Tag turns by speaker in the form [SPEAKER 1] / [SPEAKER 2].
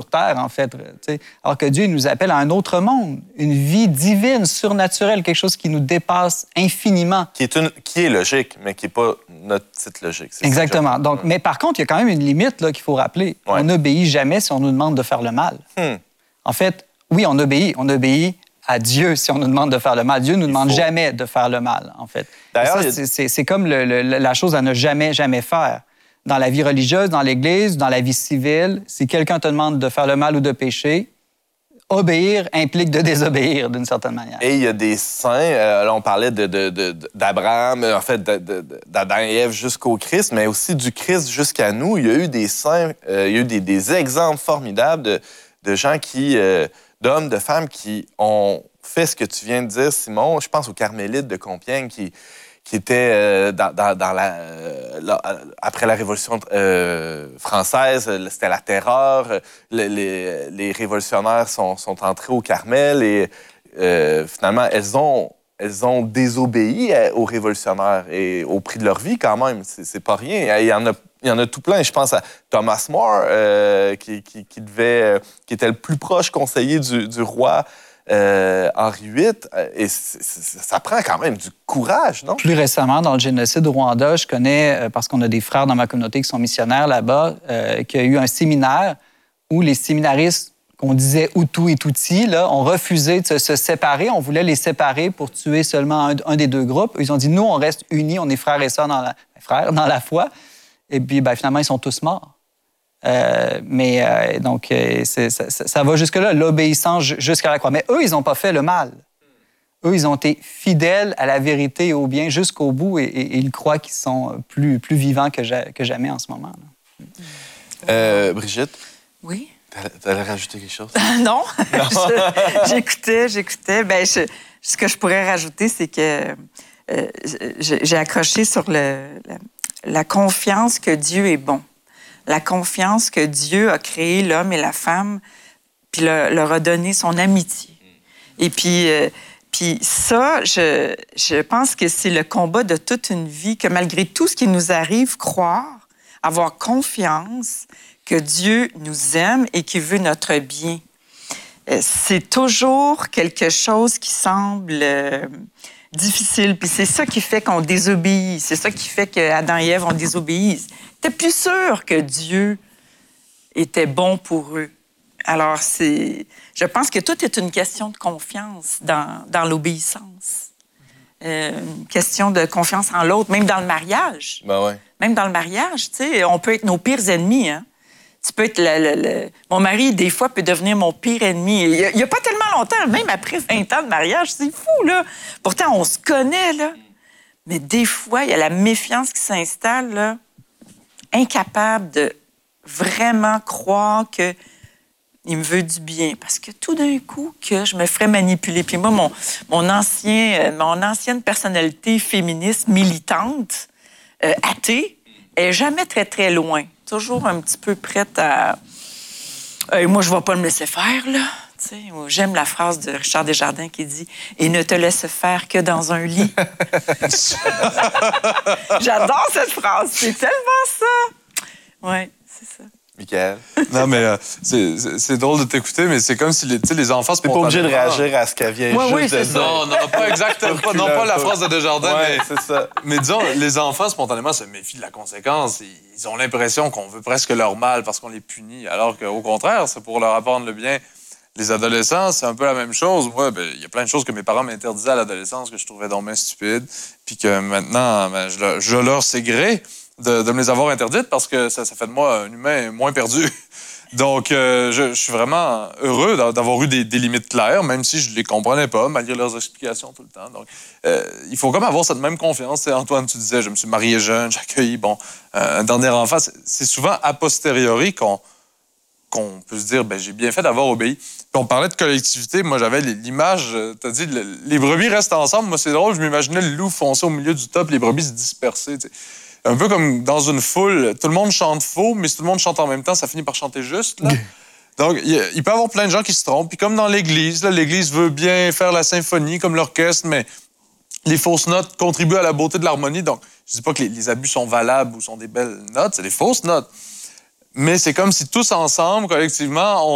[SPEAKER 1] terre, en fait. Alors que Dieu nous appelle à un autre monde, une vie divine, surnaturelle, quelque chose qui nous dépasse infiniment.
[SPEAKER 2] Qui est logique, mais qui n'est pas notre petite logique.
[SPEAKER 1] Exactement. Donc, mais par contre, il y a quand même une limite là, qu'il faut rappeler. Ouais. On n'obéit jamais si on nous demande de faire le mal. En fait, oui, on obéit à Dieu si on nous demande de faire le mal. Dieu ne nous demande jamais de faire le mal, en fait. D'ailleurs, c'est comme la chose à ne jamais faire. Dans la vie religieuse, dans l'Église, dans la vie civile, si quelqu'un te demande de faire le mal ou de pécher, obéir implique de désobéir d'une certaine manière.
[SPEAKER 2] Et il y a des saints, là on parlait d'Abraham, en fait d'Adam et Ève jusqu'au Christ, mais aussi du Christ jusqu'à nous. Il y a eu des saints, il y a eu des exemples formidables de gens d'hommes, de femmes qui ont fait ce que tu viens de dire, Simon. Je pense aux Carmélites de Compiègne qui étaient après la Révolution française, c'était la terreur. Les révolutionnaires sont entrés au Carmel et finalement, elles ont désobéi aux révolutionnaires et au prix de leur vie quand même. C'est pas rien. Il y en a tout plein. Je pense à Thomas More, qui était le plus proche conseiller du roi Henri VIII. Et ça prend quand même du courage, non?
[SPEAKER 1] Plus récemment, dans le génocide au Rwanda, je connais, parce qu'on a des frères dans ma communauté qui sont missionnaires là-bas, qu'il y a eu un séminaire où les séminaristes qu'on disait Hutu et Tutsi, là, ont refusé de se séparer. On voulait les séparer pour tuer seulement un des deux groupes. Ils ont dit, nous, on reste unis, on est frères et sœurs dans la foi. Et puis, finalement, ils sont tous morts. Donc, ça va jusque-là, l'obéissance jusqu'à la croix. Mais eux, ils n'ont pas fait le mal. Eux, ils ont été fidèles à la vérité et au bien jusqu'au bout et ils croient qu'ils sont plus vivants que jamais en ce moment.
[SPEAKER 2] Brigitte?
[SPEAKER 3] Oui?
[SPEAKER 2] T'allais rajouter quelque chose?
[SPEAKER 3] Non. J'écoutais. Ce que je pourrais rajouter, c'est que j'ai accroché sur la confiance que Dieu est bon. La confiance que Dieu a créé l'homme et la femme, puis leur a donné son amitié. Et puis ça, je pense que c'est le combat de toute une vie, que malgré tout ce qui nous arrive, croire, avoir confiance que Dieu nous aime et qu'il veut notre bien. C'est toujours quelque chose qui semble difficile. Puis c'est ça qui fait qu'on désobéit. C'est ça qui fait qu'Adam et Ève ont désobéi. T'es plus sûr que Dieu était bon pour eux. Alors, je pense que tout est une question de confiance dans l'obéissance. Une question de confiance en l'autre, même dans le mariage.
[SPEAKER 2] Ben ouais.
[SPEAKER 3] Même dans le mariage, tu sais, on peut être nos pires ennemis, hein? Tu peux être mon mari, des fois, peut devenir mon pire ennemi. Il n'y a pas tellement longtemps, même après 20 ans de mariage, c'est fou, là. Pourtant, on se connaît, là. Mais des fois, il y a la méfiance qui s'installe, là. Incapable de vraiment croire qu'il me veut du bien. Parce que tout d'un coup, que je me ferais manipuler. Puis moi, mon ancienne personnalité féministe militante, athée, est jamais très, très loin. Toujours un petit peu prête à... moi, je ne vais pas me laisser faire, là. T'sais, j'aime la phrase de Richard Desjardins qui dit « Et ne te laisse faire que dans un lit. » J'adore cette phrase. C'est tellement ça. Oui, c'est ça.
[SPEAKER 2] Michael?
[SPEAKER 4] Non, mais c'est drôle de t'écouter, mais c'est comme si les enfants
[SPEAKER 2] T'es pas obligé de réagir à ce qu'elle vient juste de dire.
[SPEAKER 4] Non, pas exactement. Non, pas la phrase de Desjardins,
[SPEAKER 2] ouais, mais c'est ça.
[SPEAKER 4] Mais disons, les enfants, spontanément, se méfient de la conséquence. Ils ont l'impression qu'on veut presque leur mal parce qu'on les punit, alors qu'au contraire, c'est pour leur apprendre le bien. Les adolescents, c'est un peu la même chose. Moi, il y a plein de choses que mes parents m'interdisaient à l'adolescence que je trouvais donc bien stupides, puis que maintenant, je leur sais gré de me les avoir interdites parce que ça fait de moi un humain moins perdu. Donc, je suis vraiment heureux d'avoir eu des limites claires, même si je ne les comprenais pas, malgré leurs explications tout le temps. Donc, il faut comme avoir cette même confiance. T'sais, Antoine, tu disais, je me suis marié jeune, j'ai accueilli un dernier enfant. C'est souvent a posteriori qu'on peut se dire, j'ai bien fait d'avoir obéi. Puis on parlait de collectivité. Moi, j'avais l'image, t'as dit, les brebis restent ensemble. Moi, c'est drôle, je m'imaginais le loup foncer au milieu du top, les brebis se disperser. T'sais. Un peu comme dans une foule, tout le monde chante faux, mais si tout le monde chante en même temps, ça finit par chanter juste. Là. Donc, il peut y avoir plein de gens qui se trompent. Puis comme dans l'Église, l'Église veut bien faire la symphonie comme l'orchestre, mais les fausses notes contribuent à la beauté de l'harmonie. Donc, je dis pas que les abus sont valables ou sont des belles notes, c'est des fausses notes. Mais c'est comme si tous ensemble, collectivement,